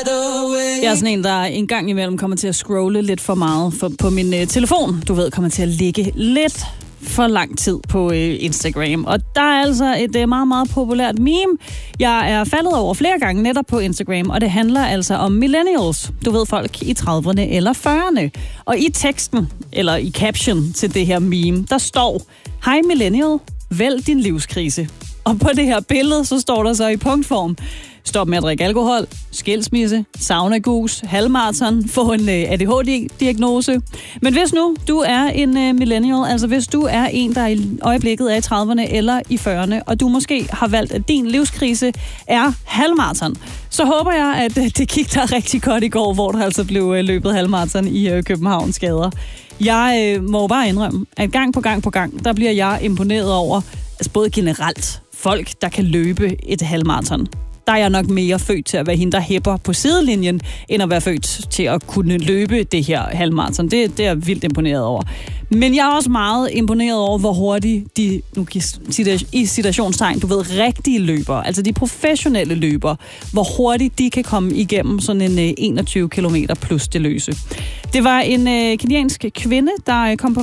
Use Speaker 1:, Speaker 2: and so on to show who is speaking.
Speaker 1: Jeg er sådan en, der en gang imellem kommer til at scrolle lidt for meget på min telefon. Du ved, kommer til at ligge lidt for lang tid på Instagram. Og der er altså et meget, meget populært meme, jeg er faldet over flere gange netop på Instagram, og det handler altså om millennials. Du ved, folk i 30'erne eller 40'erne. Og i teksten, eller i caption til det her meme, der står: Hej millennial, vælg din livskrise. Og på det her billede, så står der så i punktform: stop med at drikke alkohol, skilsmisse, saunagus, halvmarathon, få en ADHD-diagnose. Men hvis nu du er en millennial, altså hvis du er en, der i øjeblikket er i 30'erne eller i 40'erne, og du måske har valgt, at din livskrise er halvmarathon, så håber jeg, at det gik der rigtig godt i går, hvor der altså blev løbet halvmarathon i Københavns gader. Jeg må bare indrømme, at gang på gang, der bliver jeg imponeret over, altså både generelt, folk, der kan løbe et halvmarathon. Der er jeg nok mere født til at være hende, der hæpper på sidelinjen, end at være født til at kunne løbe det her halvmarathon. Det er jeg vildt imponeret over. Men jeg er også meget imponeret over, hvor hurtigt de, nu i citationstegn, du ved, rigtige løbere, altså de professionelle løbere, hvor hurtigt de kan komme igennem sådan en 21 kilometer plus det løse. Det var en kenyansk kvinde, der kom på